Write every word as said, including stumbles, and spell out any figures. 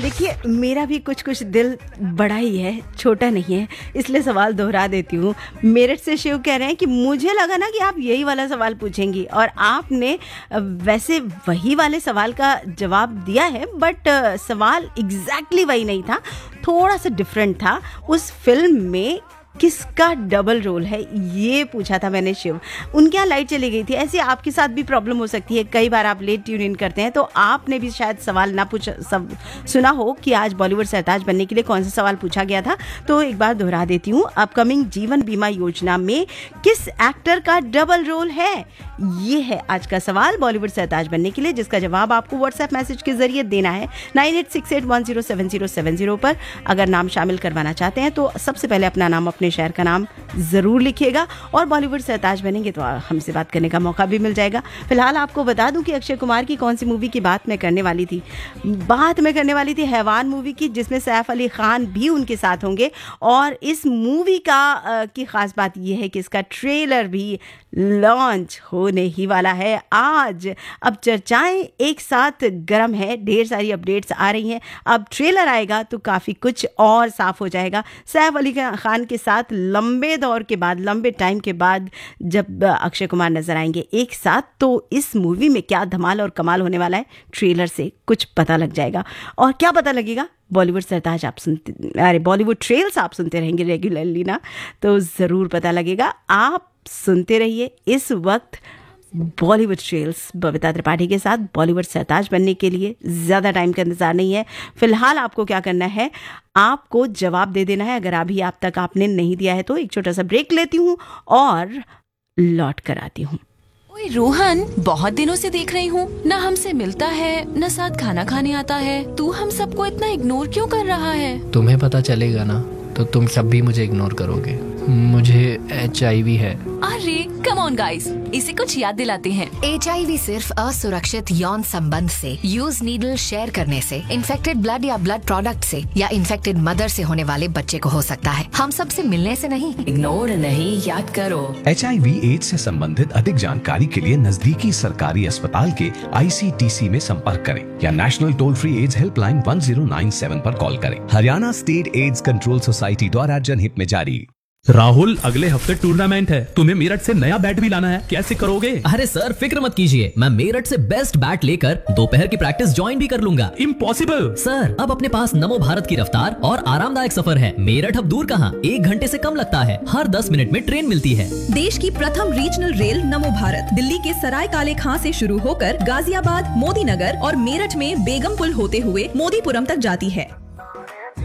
देखिए, मेरा भी कुछ कुछ दिल बड़ा ही है, छोटा नहीं है, इसलिए सवाल दोहरा देती हूँ। मेरठ से शिव कह रहे हैं कि मुझे लगा ना कि आप यही वाला सवाल पूछेंगी, और आपने वैसे वही वाले सवाल का जवाब दिया है, बट सवाल एग्जैक्टली वही नहीं था, थोड़ा सा डिफरेंट था। उस फिल्म में किसका डबल रोल है, ये पूछा था मैंने शिव। उनके यहाँ लाइट चली गई थी। ऐसे आपके साथ भी प्रॉब्लम हो सकती है, कई बार आप लेट ट्यून इन करते हैं, तो आपने भी शायद सवाल ना पूछ सब सुना हो कि आज बॉलीवुड सरताज बनने के लिए कौन सा सवाल पूछा गया था। तो एक बार दोहरा देती हूँ, अपकमिंग जीवन बीमा योजना में किस एक्टर का डबल रोल है, ये है आज का सवाल बॉलीवुड सरताज बनने के लिए, जिसका जवाब आपको व्हाट्सएप मैसेज के जरिए देना है nine eight six eight one zero seven zero seven zero पर। अगर नाम शामिल करवाना चाहते हैं तो सबसे पहले अपना नाम, अपने शहर का नाम जरूर लिखिएगा, और बॉलीवुड सरताज बनेंगे तो हमसे बात करने का मौका भी मिल जाएगा। फिलहाल आपको बता दूं कि अक्षय कुमार की कौन सी मूवी की बात मैं करने वाली थी। बात मैं करने वाली थी हैवान मूवी की, जिसमें सैफ अली खान भी उनके साथ होंगे। और इस मूवी का आ, की खास बात यह है कि इसका ट्रेलर भी लॉन्च होने ही वाला है आज। अब चर्चाएं एक साथ गर्म है, ढेर सारी अपडेट्स आ रही हैं। अब ट्रेलर आएगा तो काफ़ी कुछ और साफ हो जाएगा। सैफ अली खान के साथ लंबे दौर के बाद, लंबे टाइम के बाद जब अक्षय कुमार नजर आएंगे एक साथ, तो इस मूवी में क्या धमाल और कमाल होने वाला है, ट्रेलर से कुछ पता लग जाएगा। और क्या पता लगेगा, बॉलीवुड सरताज आप सुनते, अरे बॉलीवुड ट्रेल्स आप सुनते रहेंगे रेगुलरली ना, तो ज़रूर पता लगेगा। आप सुनते रहिए इस वक्त बॉलीवुड ट्रेल्स बबीता त्रिपाठी के साथ। बॉलीवुड सरताज बनने के लिए ज़्यादा टाइम का इंतजार नहीं है। फिलहाल आपको क्या करना है, आपको जवाब दे देना है। अगर अभी आप तक आपने नहीं दिया है तो एक छोटा सा ब्रेक लेती हूँ और लौट कर आती हूँ। ओए रोहन, बहुत दिनों से देख रही हूँ, न हमसे मिलता है, न साथ खाना खाने आता है। तू हम सबको इतना इग्नोर क्यों कर रहा है? तुम्हें पता चलेगा ना तो तुम सब भी मुझे इग्नोर करोगे। मुझे एच आई वी है। अरे कम ऑन गाइस, इसे कुछ याद दिलाते हैं। एच आई वी सिर्फ असुरक्षित यौन संबंध से, यूज नीडल शेयर करने से, इन्फेक्टेड ब्लड या ब्लड प्रोडक्ट से, या इन्फेक्टेड मदर से होने वाले बच्चे को हो सकता है। हम सब से मिलने से नहीं। इग्नोर नहीं, याद करो। एच आई वी एड्स से संबंधित अधिक जानकारी के लिए नजदीकी सरकारी अस्पताल के आई सी टी सी में संपर्क करें या national toll free ads helpline one zero nine seven पर कॉल करें। Haryana state AIDS control society द्वारा जनहित में जारी। राहुल, अगले हफ्ते टूर्नामेंट है, तुम्हें मेरठ से नया बैट भी लाना है, कैसे करोगे? अरे सर फिक्र मत कीजिए, मैं मेरठ से बेस्ट बैट लेकर दोपहर की प्रैक्टिस ज्वाइन भी कर लूंगा। इम्पॉसिबल सर, अब अपने पास नमो भारत की रफ्तार और आरामदायक सफर है। मेरठ अब दूर कहाँ, एक घंटे से कम लगता है। हर दस मिनट में ट्रेन मिलती है। देश की प्रथम रीजनल रेल नमो भारत दिल्ली के सराय काले खां से शुरू होकर गाजियाबाद, मोदी नगर और मेरठ में बेगमपुल होते हुए मोदीपुरम तक जाती है।